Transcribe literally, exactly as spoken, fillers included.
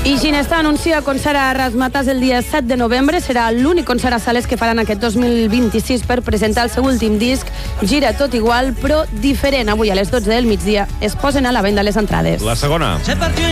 I Ginesta anuncia concert a Razzmatazz el dia set de novembre. Serà l'únic concert a sales que faran aquest dos mil vint-i-sis per presentar el seu últim disc, Gira tot igual, però diferent. Avui a les dotze del migdia es posen a la venda les entrades. La segona.